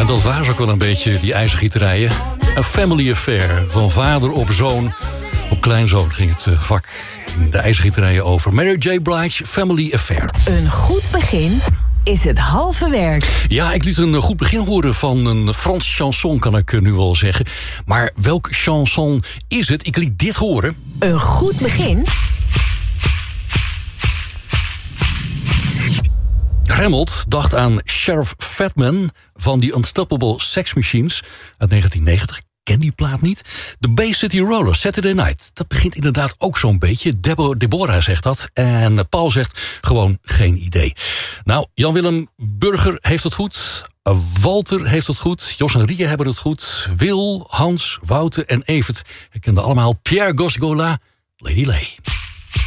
En dat waren ze ook wel een beetje, die ijzergieterijen. Een family affair, van vader op zoon. Op kleinzoon ging het vak in de ijzergieterijen over. Mary J. Blige, Family Affair. Een goed begin is het halve werk. Ja, ik liet een goed begin horen van een Frans chanson, kan ik nu wel zeggen. Maar welk chanson is het? Ik liet dit horen. Een goed begin? Remmelt dacht aan Sheriff Fatman van die Unstoppable Sex Machines uit 1990. Ken die plaat niet. De Bay City Rollers, Saturday Night. Dat begint inderdaad ook zo'n beetje. Deborah zegt dat. En Paul zegt gewoon geen idee. Nou, Jan-Willem Burger heeft het goed. Walter heeft het goed. Jos en Rie hebben het goed. Wil, Hans, Wouter en Evert herkenden allemaal Pierre Gosgola, Lady Lay.